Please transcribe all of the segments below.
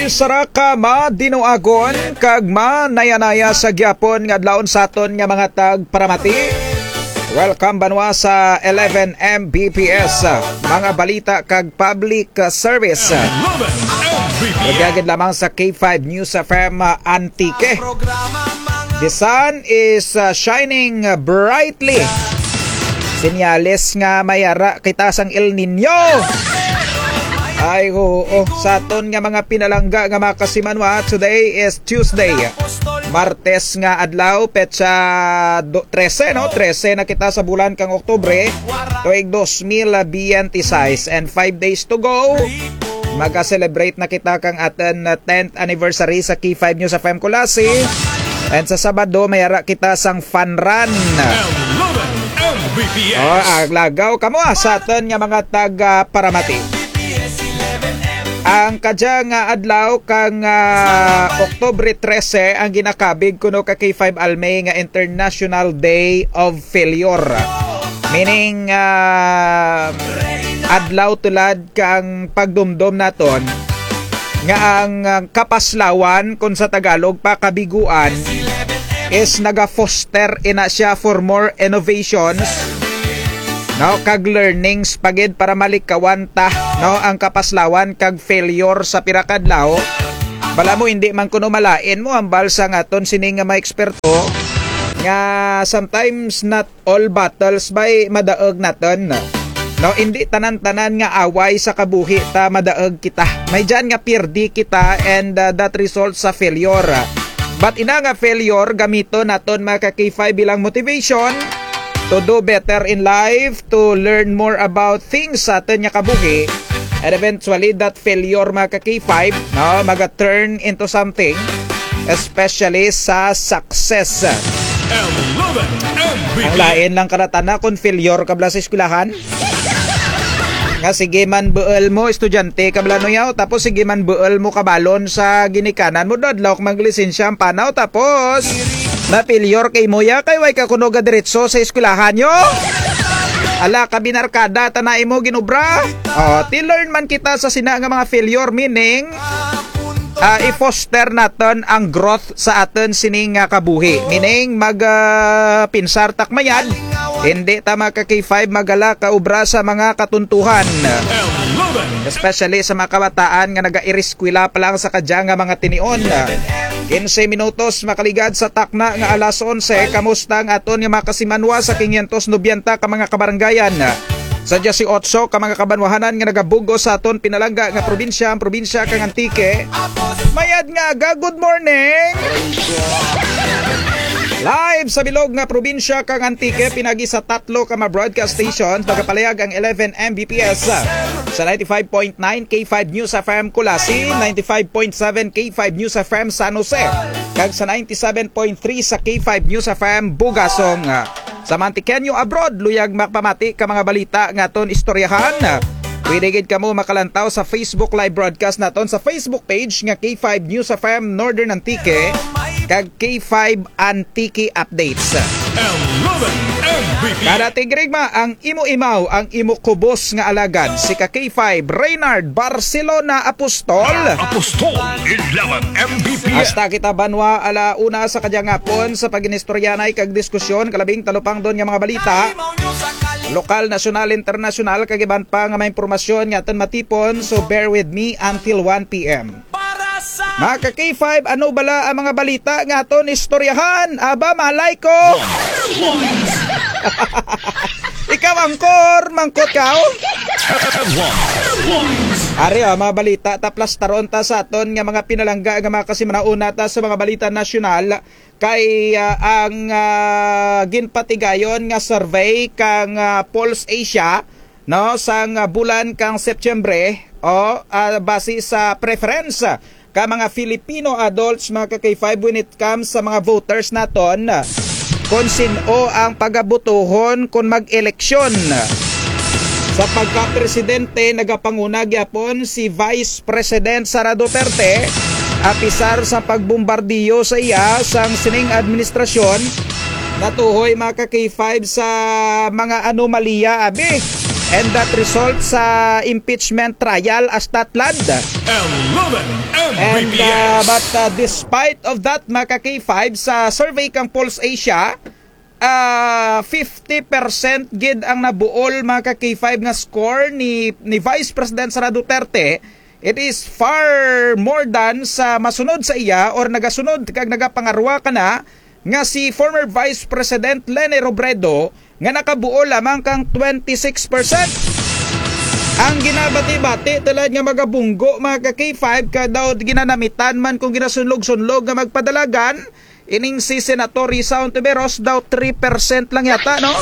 Saraka madinuagon kag manaya-naya sa gyapon nga adlawon saton nga mga tagparamati. Welcome banwa sa 11 Mbps, mga balita kag public service. Nagyagid lamang sa K5 News FM Antique. The sun is shining brightly. Senyales nga mayara kita sang El Nino. Ay oo, sa aton nga mga pinalangga nga makasimanwa, today is Tuesday. Martes nga adlaw, petsa 13, no? 13 na kita sa bulan kang Oktubre, tuig 2026, and 5 days to go. Mag-celebrate na kita kang aton 10th anniversary sa K5 News FM Kulasi. And sa Sabado, mayara kita sang fun run. Aglagaw kamo sa aton nga mga taga-paramati. Ang kadya nga adlaw kang Oktubre 13 ang ginakabig kuno ka K5 Almay nga International Day of Failure. Meaning adlaw tulad kang pagdumdum naton nga ang kapaslawan kun sa Tagalog pa kabiguan is naga-foster ina siya for more innovations. No, kag learnings pagid para malikawan ta, no, ang kapaslawan kag failure sa pirakadlaw. Bala mo hindi man kuno malain mo ang balsa ngaton sini nga mga eksperto nga sometimes not all battles by madaog naton. No, hindi tanan-tanan nga away sa kabuhi ta madaog kita. May diyan nga pirdi kita and that results sa failure. But ina nga failure gamito naton mga K5 bilang motivation to do better in life, to learn more about things sa atin nga kabuhi, and eventually that failure mga K5, no, maga-turn into something, especially sa success. Ang lain lang karatana kung failure kabla sa eskwelahan. Nga sige man buol mo estudyante kabla no yaw, tapos sige man buol mo kabalon sa ginikanan mo dodlok maglisensya ang panaw, tapos na failure kay moya kay way ka kuno ga diretso sa eskwelahan nyo. Ala ka binarkada tanay mo ginubra. Ti learn man kita sa sina nga mga failure, meaning i-foster natin ang growth sa atin sining kabuhi. Meaning pinsar takmayad, hindi tama ka K5 magala ka ubra sa mga katuntuhan. Especially sa mga kabataan nga naga-iriskwela pa lang sa kadya nga mga tinion. 15 minutos makaligad sa takna nga alas 11. Kamusta ang aton nga makasimanwa sa 590 ka mga kabaranggayan sa 18 ka mga kabanwahanan nga nagabugo sa aton pinalangga nga probinsya, ang probinsya kang Antique. Mayad nga aga, good morning. Live sa bilog nga probinsya kang Antique, pinagi sa 3 ka mga broadcast stations, nagapalayag ang 11 Mbps sa 95.9 K5 News FM Kulasi, 95.7 K5 News FM San Jose, kag sa 97.3 sa K5 News FM Bugasong. Sa Mantiqueño abroad, luyag makpamati ka mga balita nga ton istoryahan. Pwede gid kamo makalantaw sa Facebook live broadcast naton sa Facebook page nga K5 News FM Northern Antique kag K5 Antique Updates. Kada tigrigma ang imo imaw, ang imo kubos nga alagad, si K5 Reynard Barcelona Apostol 11 Mbps. Hasta kita banwa ala una sa kadyang hapon sa paginistoryanay kag diskusyon kalabing talupang doon nga mga balita lokal, nasyonal, internasyonal, kagiban pa nga may impormasyon nga aton matipon, so bear with me until 1 p.m. Mga K5, ano bala ang mga balita nga aton istoryahan? Aba, malay ko! Ikaw angkor, mangkot ka? Ari mga balita, taplas taron ta sa aton nga mga pinalangga nga makasimanauna ta sa mga balita nasyonal kay ang ginpatigayon nga survey kang Pulse Asia, no, sang bulan kang Septyembre base sa preference ka mga Filipino adults mga K5 when it comes sa mga voters naton kung sino ang pagabutuhon kung mag-eleksyon. Sa pagka-presidente nagapanguna gyapon si Vice President Sara Duterte apisar sa pagbombardiyo sa iya sang sining administrasyon natuhoy mga K5 sa mga anomalya abi And that result sa impeachment trial as tatlad. 11 And Mbps. but despite of that, mga ka-K5, sa survey kang Pulse Asia, 50% gid ang nabuol, mga ka-K5, nga score ni Vice President Sara Duterte. It is far more than sa masunod sa iya or nagasunod kag nagapangarwa ka na nga si former Vice President Leni Robredo nga nakabuo lamang kang 26%. Ang ginabati-bati talad nga magabunggo, mga ka-K5, ka daw ginanamitan man kung ginasunlog-sunlog nga magpadalagan. Ining si Senator Risa Ontiveros daw 3% lang yata, no?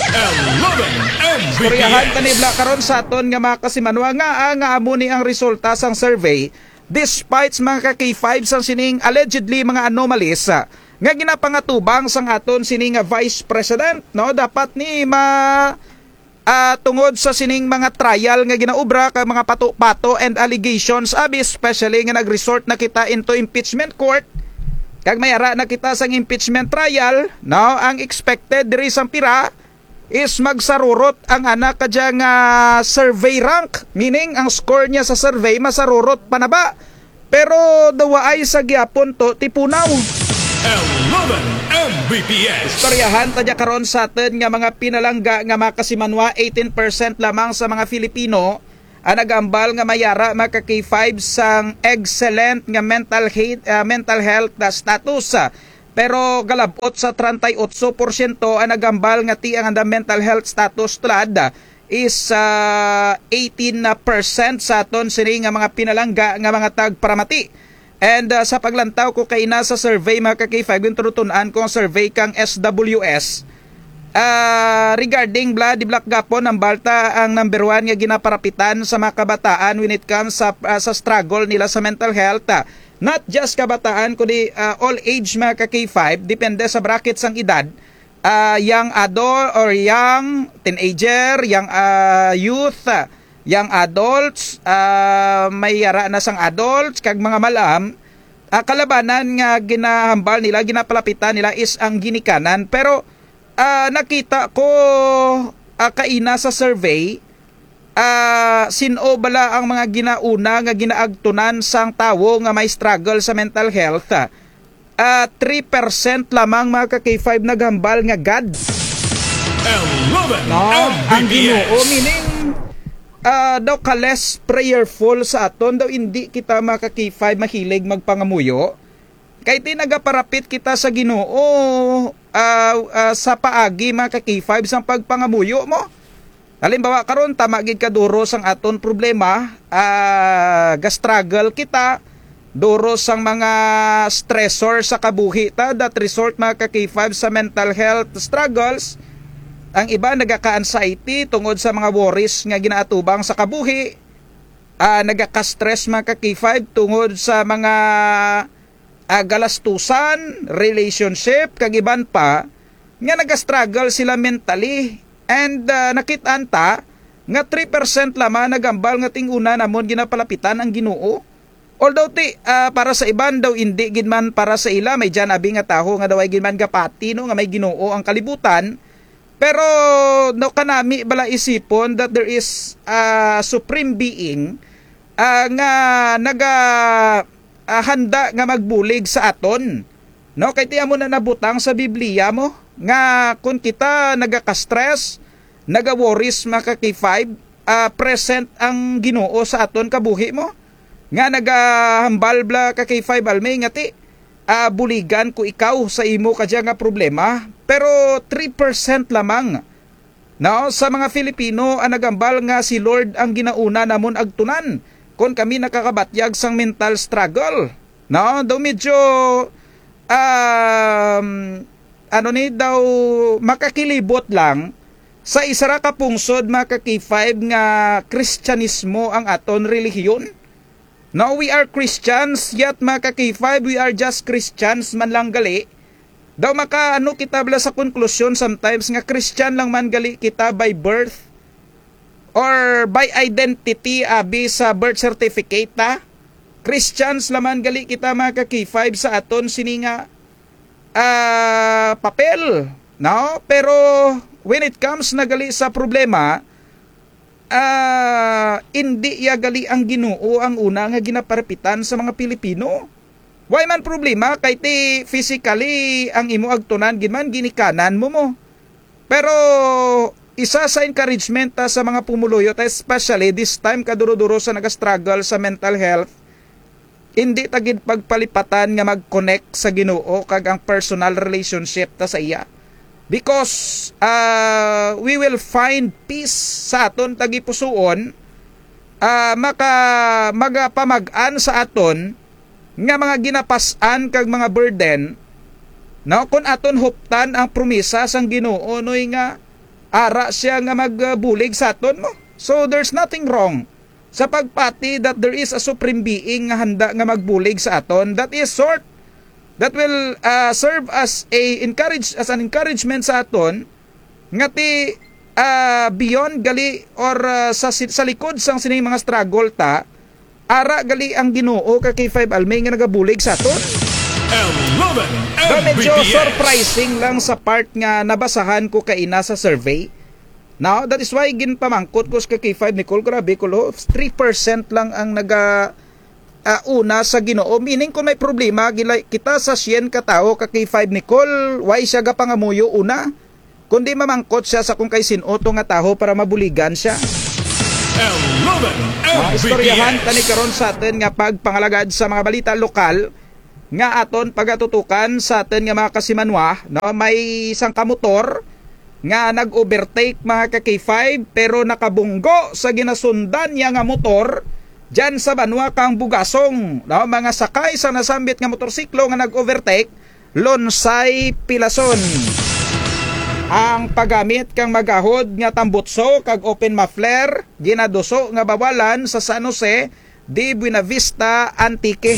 11 Kuryahan Mbps. kanibla karon sa aton nga mga kasimanwa nga amo ni ang resulta sang survey despite mga ka-K5 sang sining allegedly mga anomalies nga ginapangatubang sang aton sining Vice President, no? Dapat ni tungod sa sining mga trial nga ginaubra kay mga pato-pato and allegations, abi especially nga nag-resort na kita into impeachment court. Kag mayara na kita sang impeachment trial, no? Ang expected diri sang pira is magsarurot ang anak kadya nga survey rank, meaning ang score niya sa survey masarurot pa na ba, pero dawa ay sa gyapon to tipunaw. 11 Mbps. Istoryahan tadya karon sa atin nga mga pinalangga nga makasimanwa, 18% lamang sa mga Filipino ang nagambal nga mayara, mga ka-K5, sang excellent nga mental health status. Pero galabot sa 38% ang nagambal nga tiang ang mental health status tulad is 18% sa aton sini nga mga pinalangga nga mga tagparamati. And sa paglantaw ko kay nasa survey, mga ka-K5, yung turutunan ko ang survey kang SWS regarding di black gapon ang balta ang number 1 nga ginaparapitan sa mga kabataan when it comes sa struggle nila sa mental health. Not just kabataan kundi all age, mga ka-K5, depende sa bracket sang edad. Young adult or young teenager, young youth, young adults, may yara na sang adults kag mga malam. Kalabanan nga ginahambal nila, ginapalapitan nila is ang ginikanan. Pero nakita ko kaina sa survey, sino bala ang mga ginauna nga ginaagtunan sang tawo nga may struggle sa mental health. 3% lamang, mga ka-K5, naghambal nga God. 11 Ang Ginoo, Mbps. meaning daw ka less prayerful sa aton, daw hindi kita, mga ka-K5, mahilig magpangamuyo. Kay nagaparapit kita sa Ginoo sa paagi, mga ka-K5, sang pagpangamuyo mo. Halimbawa karon tama gid ka duro sang aton problema, ga-struggle kita duro sang mga stressor sa kabuhi ta, that resort, mga ka-K5, sa mental health struggles. Ang iba nagaka-anxiety tungod sa mga worries nga ginaatubang sa kabuhi, nagaka-stress, mga ka-K5, tungod sa mga galastusan, relationship, kagiban pa, nga nag-struggle sila mentally. And nakitaan ta nga 3% lamang nagambal nga tinguna namon ginapalapitan ang Ginoo. Although para sa iban daw hindi gid man para sa ila, may diyan abi nga taho nga daw ay gid man gapati, no, nga may Ginoo ang kalibutan. Pero no kanami bala isipon that there is a supreme being nga handa nga magbulig sa aton, no? Kay tiya mo na nabutang sa Biblia mo nga kung kita nagaka-stress, naga-worries, mga ka-K5, present ang Ginoo sa aton kabuhi mo nga nagahambal bla ka K5 almay nga ti buligan ko ikaw sa imo kadya nga problema. Pero 3% lamang, no, sa mga Filipino ang nagambal nga si Lord ang ginauna namon agtunan kung kami nakakabatyag sang mental struggle, no? Daw medyo daw makakilibot lang sa isa ra ka pungsod, mga ka-K5, nga Kristyanismo ang aton relihiyon. No, we are Christians, yet, mga ka-K5, we are just Christians man lang gali. Daw kita bala sa konklusyon sometimes nga Christian lang man gali kita by birth or by identity, abi sa birth certificate ta. Christians laman gali kita, mga ka-K5, sa aton sininga papel, no? Pero when it comes na gali sa problema, hindi yagali ang Ginoo ang una nga ginaparepitan sa mga Pilipino. Why man problema kay ti physically ang imo agtunan ginman ginikanan mo. Pero isa sa encouragement sa mga pumuluyot, especially this time kaduro-duro sa nag-struggle sa mental health, hindi tagid pagpalipatan nga mag-connect sa Ginoo kag ang personal relationship ta sa iya. Because we will find peace sa aton tagipusoon, magapamag-an sa aton nga mga ginapasan kag mga burden, no, kung aton huptan ang promisa sang Ginoo noy nga ara siya nga magbulig sa aton mo. So there's nothing wrong sa pagpati that there is a supreme being nga handa nga magbulig sa aton that will serve as an encouragement sa aton nga ti beyond gali or sa likod sang sining mga struggle ta, ara gali ang Ginoo kay K5 Almay nga nagabulig sa aton. Medyo surprising lang sa part nga nabasahan ko kaina sa survey. Now, that is why ginpamangkot ko sa K5 Nicole, grabe ko 3% lang ang una sa Ginoo. Meaning kung may problema kita sa 100 ka tao ka K5 Nicole, why siya gapangamuyo una? Kundi mamangkot siya sa kung kay sinoto nga tao para mabuligan siya. Istoryahan tani karon sa atin nga pagpangalagad sa mga balita lokal nga aton pagatutukan sa atin nga mga kasimanwa, no, may isang kamotor nga nag-overtake mga ka-K5 pero nakabunggo sa ginasundan niya nga motor dyan sa Banwa kang Bugasong, no, mga sakay sa nasambit nga motorsiklo nga nag-overtake lonsay pilason. Ang paggamit kang magahod nga tambutso kag open muffler ginaduso nga bawalan sa San Jose de Buenavista Antique.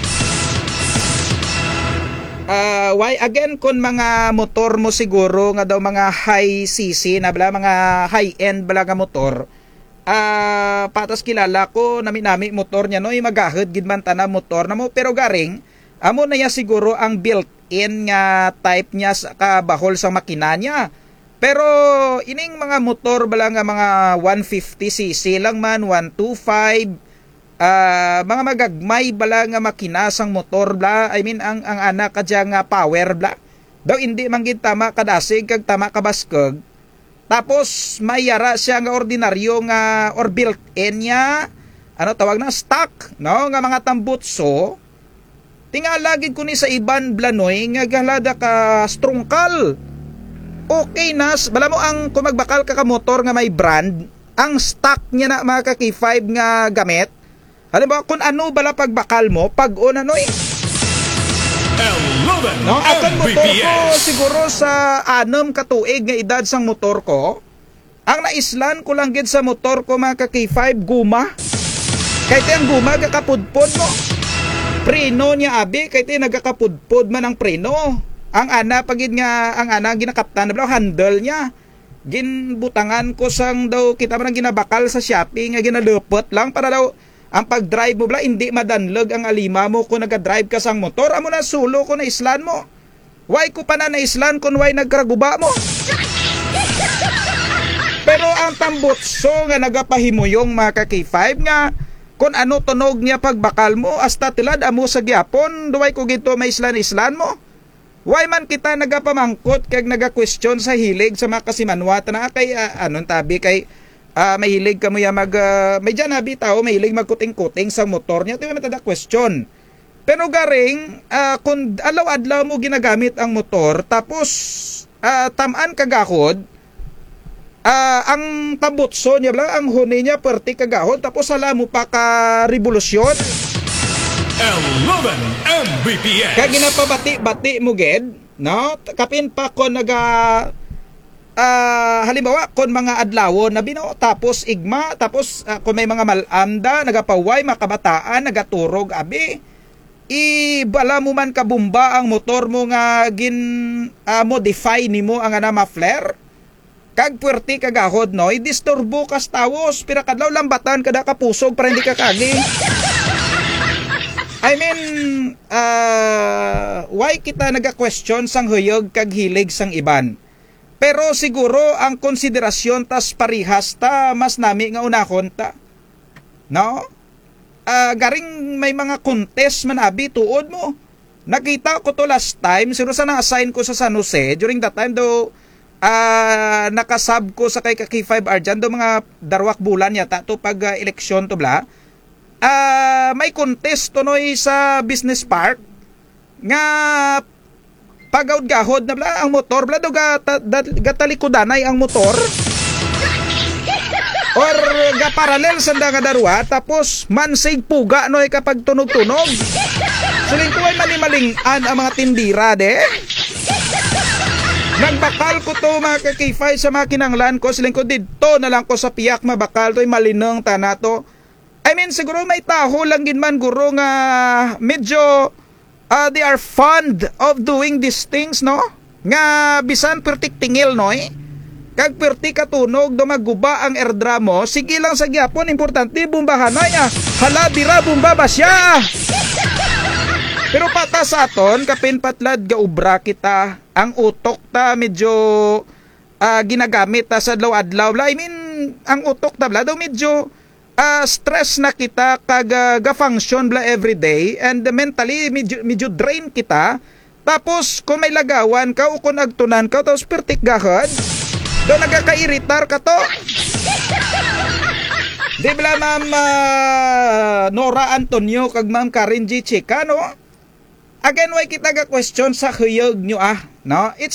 Why again kun mga motor mo siguro nga daw mga high CC na bala mga high end bala nga motor, patas kilala ko nami motor niya no magahod gid man tanan motor na mo pero garing amo na ya siguro ang built-in nga type niya sa kabahol sa makina niya. Pero ining mga motor bala nga mga 150cc lang man, 125, mga magagmay bala nga makina sang motor bla, I mean ang anak kadya nga power bla. Daw hindi man gid tama kadasig kag tama kabaskeg. Tapos mayara siya nga ordinaryo nga or built-in niya, ano tawag na stock, no, nga mga tambutso. Tingalagid ko ni sa iban blanoy nga galada ka strungkal. Okay nas, bala mo ang kung magbakal ka motor nga may brand, ang stock niya na mga ka-K5 nga gamit. Halimbawa kung ano bala pagbakal mo, pag-on ano no, akong motor ko siguro sa 6 katuig nga edad sang motor ko, ang naislan ko lang gid sa motor ko mga ka-K5 guma. Kahit ang guma kakapudpod mo. Preno niya abi kay ti nagakapudpod man ang preno. Ang ana pagid nga ang ana ginakaptan na handle niya. Ginbutangan ko sang daw kita man ginabakal sa Shopee nga ginalupot lang para daw ang pag-drive mo bla hindi madanlog ang alima mo kung naga-drive ka sang motor. Amo na sulo ko na islan mo. Why ko pa na islan kung why nagkraguba mo? Pero ang tambutso nga nagapahimuyong mga ka-K5 nga kung ano tunog niya pagbakal mo, hasta tilad amo sa gyapon, duway ko gito may islan mo. Why man kita nagapamangkot kag naga-question sa hilig sa mga kasimanwa na kay anon tabi kay mahilig ka mo ya may dyan habi tao mahilig magkuting-kuting sa motor niya, di ba matada question. Pero garing kung adlaw-adlaw mo ginagamit ang motor tapos tamaan kagahod, ang tambutso niya bla, ang huni niya perti kagahod tapos hala mo pa ka revolusyon. 11 Mbps. Kaya ginapabati-bati mo ged, no? Kapin pa ko halimbawa kon mga adlaw na bino tapos igma tapos kung may mga malamda nagapaway makabataan nagaturog abi ibala mo man kabumba ang motor mo nga modify nimo ang ana muffler kag puwerti kagahod no idisturbo kas tawos pira kadlaw lambatan kada kapusog para hindi ka kagi. I mean why kita naga-question sang huyog kag hilig sang iban? Pero siguro ang konsiderasyon tas parihas ta mas nami nga unahon ta. No? Garing may mga contest manabi tuod mo. Nakita ko to last time, siguro sa na-assign ko sa San Jose, during that time do nakasab ko sa kay K5R dyan, do mga darwak bulan yata to pag eleksyon to bla. May contest to noy sa business park nga pagawd-gahod na bla ang motor bla do gatalikudanay ang motor or ga parallel sa nga darwa tapos mansig puga noy kapag tunog-tunog. Suling ko ay malimalingan ang mga tindira de. Nagbakal ko to mga kakifay sa mga kinanglan ko. Siling ko dito na lang ko sa piyak mabakal to ay malinang tana to. I mean siguro may taho lang gin man guro nga medyo they are fond of doing these things, no? Nga bisan pertik tingil, no? Kag perti katunog do magguba ang airdrum mo, sige lang sa gyapon, importante bumbahan na ya. Hala dira bumba ba siya? Pero pata sa aton, kapin patlad ga ubra kita, ang utok ta medyo ginagamit ta sa adlaw-adlaw. I mean, ang utok ta bla daw medyo stress na kita kag ga-function bla everyday and mentally medyo drain kita. Tapos kung may lagawan ka o kung agtunan ka tapos pertik gahad do nagakairitar ka to. Di bla ma'am Nora Antonio kag ma'am Karen G. Chica, no? Again, why kita ga question sa huyog nyo no? It's